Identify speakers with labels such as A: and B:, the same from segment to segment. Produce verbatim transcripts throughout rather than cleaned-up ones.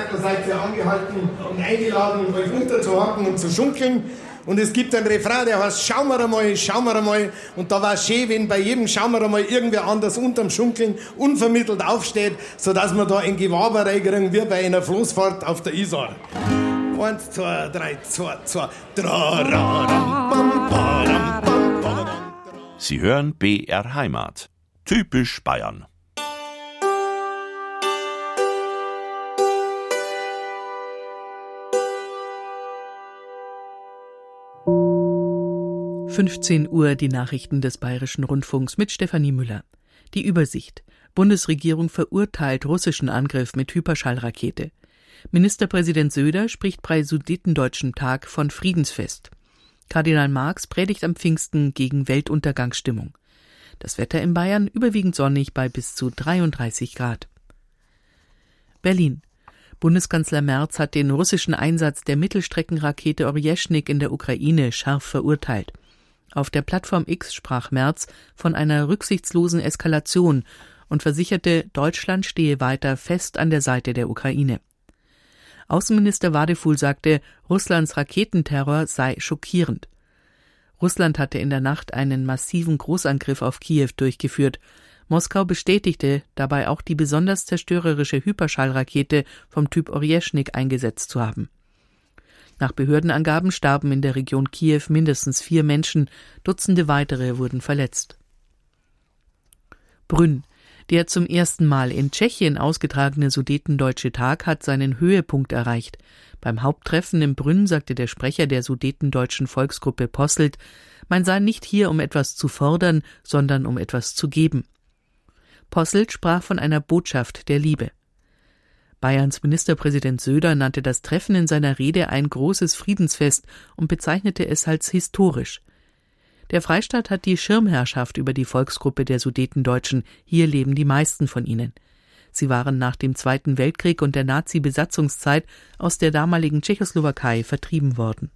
A: da seid ihr angehalten und eingeladen, euch unterzuhaken und zu schunkeln. Und es gibt einen Refrain, der heißt, schauen wir einmal, schauen wir einmal. Und da war es schön, wenn bei jedem schauen wir einmal irgendwer anders unterm Schunkeln unvermittelt aufsteht, sodass wir da ein Gewaber reinkriegen, wie bei einer Floßfahrt auf der Isar. Eins, zwei, drei, zwei, zwei,
B: Sie hören B R Heimat. Typisch Bayern.
C: fünfzehn Uhr die Nachrichten des Bayerischen Rundfunks mit Stefanie Müller. Die Übersicht. Bundesregierung verurteilt russischen Angriff mit Hyperschallrakete. Ministerpräsident Söder spricht bei Sudetendeutschem Tag von Friedensfest. Kardinal Marx predigt am Pfingsten gegen Weltuntergangsstimmung. Das Wetter in Bayern überwiegend sonnig bei bis zu dreiunddreißig Grad. Berlin. Bundeskanzler Merz hat den russischen Einsatz der Mittelstreckenrakete Orjeschnik in der Ukraine scharf verurteilt. Auf der Plattform X sprach Merz von einer rücksichtslosen Eskalation und versicherte, Deutschland stehe weiter fest an der Seite der Ukraine. Außenminister Wadefuhl sagte, Russlands Raketenterror sei schockierend. Russland hatte in der Nacht einen massiven Großangriff auf Kiew durchgeführt. Moskau bestätigte, dabei auch die besonders zerstörerische Hyperschallrakete vom Typ Orjeschnik eingesetzt zu haben. Nach Behördenangaben starben in der Region Kiew mindestens vier Menschen, Dutzende weitere wurden verletzt. Brünn. Der zum ersten Mal in Tschechien ausgetragene Sudetendeutsche Tag hat seinen Höhepunkt erreicht. Beim Haupttreffen in Brünn sagte der Sprecher der sudetendeutschen Volksgruppe Posselt, man sei nicht hier, um etwas zu fordern, sondern um etwas zu geben. Posselt sprach von einer Botschaft der Liebe. Bayerns Ministerpräsident Söder nannte das Treffen in seiner Rede ein großes Friedensfest und bezeichnete es als historisch. Der Freistaat hat die Schirmherrschaft über die Volksgruppe der Sudetendeutschen. Hier leben die meisten von ihnen. Sie waren nach dem Zweiten Weltkrieg und der Nazi-Besatzungszeit aus der damaligen Tschechoslowakei vertrieben worden.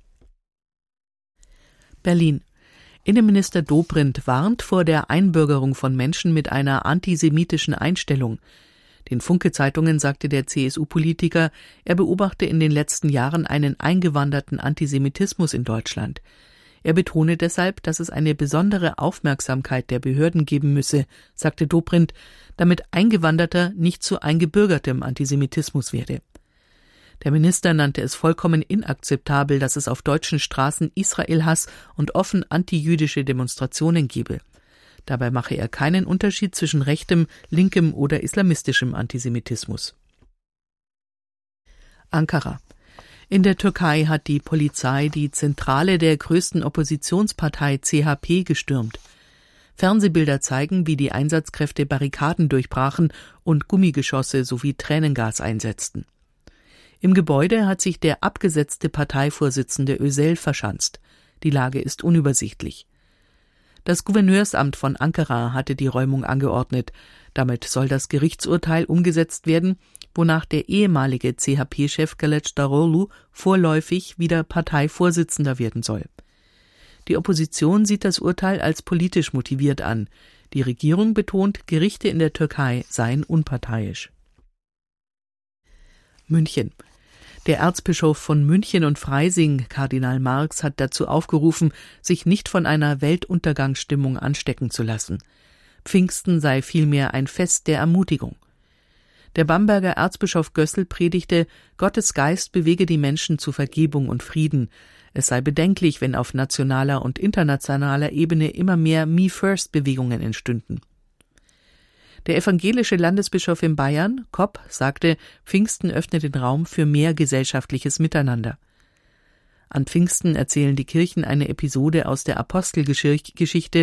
C: Berlin. Innenminister Dobrindt warnt vor der Einbürgerung von Menschen mit einer antisemitischen Einstellung. Den Funke-Zeitungen sagte der C S U-Politiker, er beobachte in den letzten Jahren einen eingewanderten Antisemitismus in Deutschland. Er betone deshalb, dass es eine besondere Aufmerksamkeit der Behörden geben müsse, sagte Dobrindt, damit Eingewanderter nicht zu eingebürgertem Antisemitismus werde. Der Minister nannte es vollkommen inakzeptabel, dass es auf deutschen Straßen Israelhass und offen antijüdische Demonstrationen gebe. Dabei mache er keinen Unterschied zwischen rechtem, linkem oder islamistischem Antisemitismus. Ankara. In der Türkei hat die Polizei die Zentrale der größten Oppositionspartei C H P gestürmt. Fernsehbilder zeigen, wie die Einsatzkräfte Barrikaden durchbrachen und Gummigeschosse sowie Tränengas einsetzten. Im Gebäude hat sich der abgesetzte Parteivorsitzende Özel verschanzt. Die Lage ist unübersichtlich. Das Gouverneursamt von Ankara hatte die Räumung angeordnet. Damit soll das Gerichtsurteil umgesetzt werden, wonach der ehemalige C H P-Chef Kılıçdaroğlu vorläufig wieder Parteivorsitzender werden soll. Die Opposition sieht das Urteil als politisch motiviert an. Die Regierung betont, Gerichte in der Türkei seien unparteiisch. München. Der Erzbischof von München und Freising, Kardinal Marx, hat dazu aufgerufen, sich nicht von einer Weltuntergangsstimmung anstecken zu lassen. Pfingsten sei vielmehr ein Fest der Ermutigung. Der Bamberger Erzbischof Gößel predigte, Gottes Geist bewege die Menschen zu Vergebung und Frieden. Es sei bedenklich, wenn auf nationaler und internationaler Ebene immer mehr Me-First-Bewegungen entstünden. Der evangelische Landesbischof in Bayern, Kopp, sagte, Pfingsten öffne den Raum für mehr gesellschaftliches Miteinander. An Pfingsten erzählen die Kirchen eine Episode aus der Apostelgeschichte